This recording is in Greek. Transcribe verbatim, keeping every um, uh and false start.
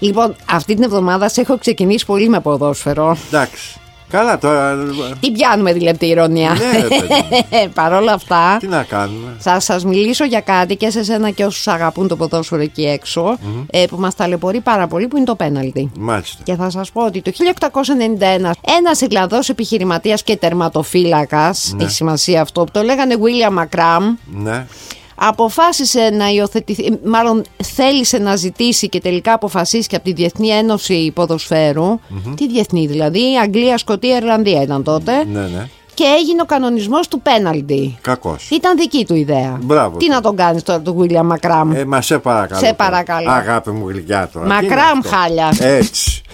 Λοιπόν, αυτή την εβδομάδα σε έχω ξεκινήσει πολύ με ποδόσφαιρο. Εντάξει. Καλά τώρα. Τι πιάνουμε τη λεπτή ηρωνία. Ναι, παρ' όλα αυτά. Τι να κάνουμε. Θα σας μιλήσω για κάτι και σε σένα και όσους αγαπούν το ποδόσφαιρο εκεί έξω, mm-hmm. ε, που μας ταλαιπωρεί πάρα πολύ, που είναι το πέναλτι. Μάλιστα. Και θα σας πω ότι το χίλια οκτακόσια ενενήντα ένα ένας Ιρλανδός επιχειρηματίας και τερματοφύλακας, ναι. Έχει σημασία αυτό, που το λέγανε William McCrum, ναι. Αποφάσισε να υιοθετηθεί, μάλλον θέλησε να ζητήσει και τελικά αποφασίστηκε από τη Διεθνή Ένωση Ποδοσφαίρου, mm-hmm. τη διεθνή δηλαδή, Αγγλία, Σκωτία, Ιρλανδία ήταν τότε, ναι, ναι. Και έγινε ο κανονισμός του πέναλτι. Κακός. Ήταν δική του ιδέα. Μπράβο. Τι να τον κάνεις τώρα τον William McCrum. Ε, μα σε παρακαλώ. Σε παρακαλώ. Αγάπη μου γλυκιά τώρα. McCrum χάλια. Έτσι.